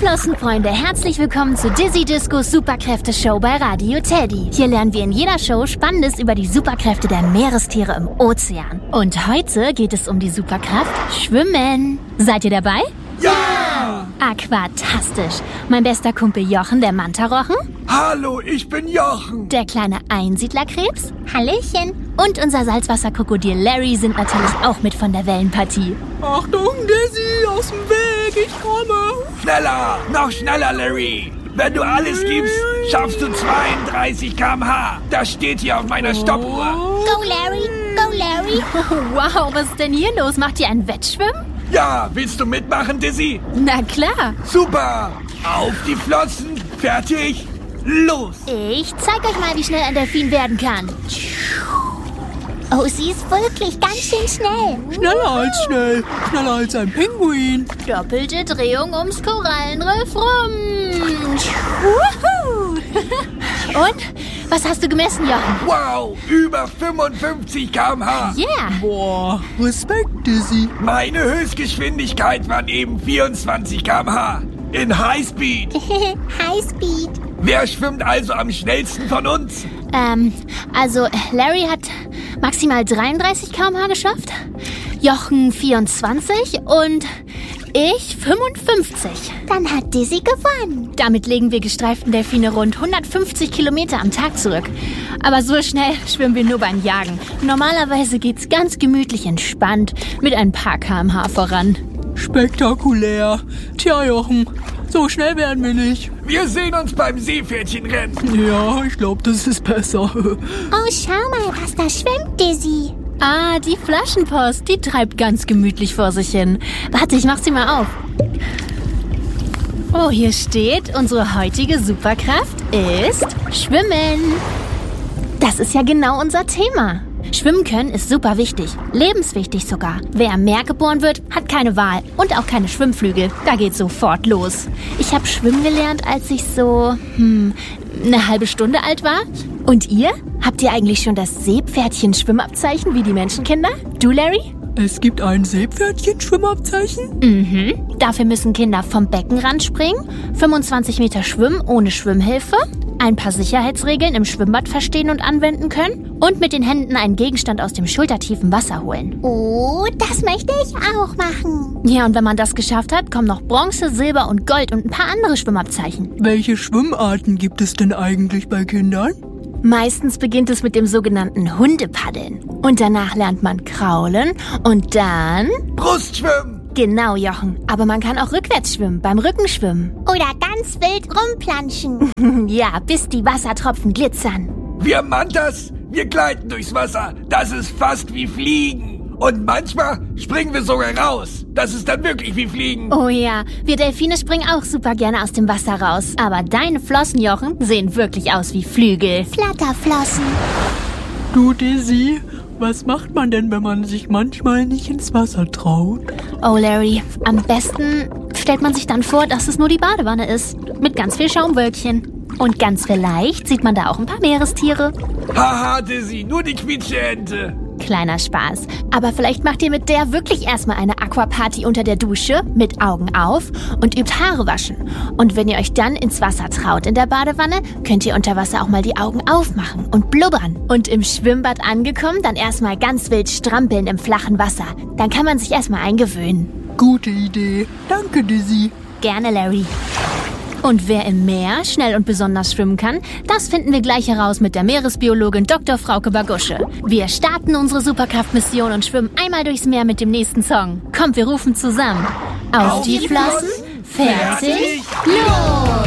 Flossenfreunde, herzlich willkommen zu Dizzy Discos Superkräfte-Show bei Radio Teddy. Hier lernen wir in jeder Show Spannendes über die Superkräfte der Meerestiere im Ozean. Und heute geht es um die Superkraft Schwimmen. Seid ihr dabei? Ja! Aquatastisch. Mein bester Kumpel Jochen, der Mantarochen. Hallo, ich bin Jochen. Der kleine Einsiedlerkrebs. Hallöchen. Und unser Salzwasserkrokodil Larry sind natürlich auch mit von der Wellenpartie. Achtung, Dizzy, aus dem Weg, ich komme. Schneller, noch schneller, Larry. Wenn du alles gibst, schaffst du 32 km/h. Das steht hier auf meiner Stoppuhr. Go Larry, go Larry. Wow, was ist denn hier los? Macht ihr ein Wettschwimmen? Ja, willst du mitmachen, Dizzy? Na klar. Super. Auf die Flossen, fertig, los. Ich zeig euch mal, wie schnell ein Delfin werden kann. Oh, sie ist wirklich ganz schön schnell. Schneller als schnell, schneller als ein Pinguin. Doppelte Drehung ums Korallenriff rum. Wuhu. Und? Was hast du gemessen, Jochen? Wow, über 55 km/h. Yeah. Boah, Respekt, Dizzy. Meine Höchstgeschwindigkeit waren eben 24 km/h. In Highspeed. Highspeed. Wer schwimmt also am schnellsten von uns? Also Larry hat maximal 33 km/h geschafft, Jochen 24 und ich 55. Dann hat Dizzy gewonnen. Damit legen wir gestreiften Delfine rund 150 Kilometer am Tag zurück. Aber so schnell schwimmen wir nur beim Jagen. Normalerweise geht's ganz gemütlich entspannt mit ein paar km/h voran. Spektakulär. Tja, Jochen, so schnell werden wir nicht. Wir sehen uns beim Seepferdchenrennen. Ja, ich glaube, das ist besser. Oh, schau mal, was da schwimmt, Dizzy. Ah, die Flaschenpost, die treibt ganz gemütlich vor sich hin. Warte, ich mach sie mal auf. Oh, hier steht, unsere heutige Superkraft ist Schwimmen. Das ist ja genau unser Thema. Schwimmen können ist super wichtig, lebenswichtig sogar. Wer im Meer geboren wird, hat keine Wahl und auch keine Schwimmflügel. Da geht's sofort los. Ich habe schwimmen gelernt, als ich so eine halbe Stunde alt war. Und ihr? Habt ihr eigentlich schon das Seepferdchen-Schwimmabzeichen wie die Menschenkinder? Du, Larry? Es gibt ein Seepferdchen-Schwimmabzeichen? Mhm. Dafür müssen Kinder vom Beckenrand springen, 25 Meter schwimmen ohne Schwimmhilfe, ein paar Sicherheitsregeln im Schwimmbad verstehen und anwenden können und mit den Händen einen Gegenstand aus dem schultertiefen Wasser holen. Oh, das möchte ich auch machen. Ja, und wenn man das geschafft hat, kommen noch Bronze, Silber und Gold und ein paar andere Schwimmabzeichen. Welche Schwimmarten gibt es denn eigentlich bei Kindern? Meistens beginnt es mit dem sogenannten Hundepaddeln. Und danach lernt man kraulen und dann... Brustschwimmen. Genau, Jochen. Aber man kann auch rückwärts schwimmen, beim Rückenschwimmen. Oder ganz wild rumplanschen. Ja, bis die Wassertropfen glitzern. Wir Mantas, wir gleiten durchs Wasser. Das ist fast wie Fliegen. Und manchmal springen wir sogar raus. Das ist dann wirklich wie Fliegen. Oh ja, wir Delfine springen auch super gerne aus dem Wasser raus. Aber deine Flossen, Jochen, sehen wirklich aus wie Flügel. Flatterflossen. Du, Dizzy, was macht man denn, wenn man sich manchmal nicht ins Wasser traut? Oh, Larry, am besten stellt man sich dann vor, dass es nur die Badewanne ist. Mit ganz viel Schaumwölkchen. Und ganz vielleicht sieht man da auch ein paar Meerestiere. Haha, Dizzy, nur die Quietscheente. Kleiner Spaß. Aber vielleicht macht ihr mit der wirklich erstmal eine Aquaparty unter der Dusche mit Augen auf und übt Haare waschen. Und wenn ihr euch dann ins Wasser traut in der Badewanne, könnt ihr unter Wasser auch mal die Augen aufmachen und blubbern. Und im Schwimmbad angekommen, dann erstmal ganz wild strampeln im flachen Wasser. Dann kann man sich erstmal eingewöhnen. Gute Idee. Danke, Dizzy. Gerne, Larry. Und wer im Meer schnell und besonders schwimmen kann, das finden wir gleich heraus mit der Meeresbiologin Dr. Frauke Bagusche. Wir starten unsere Superkraftmission und schwimmen einmal durchs Meer mit dem nächsten Song. Kommt, wir rufen zusammen. Auf die Flossen, fertig, los!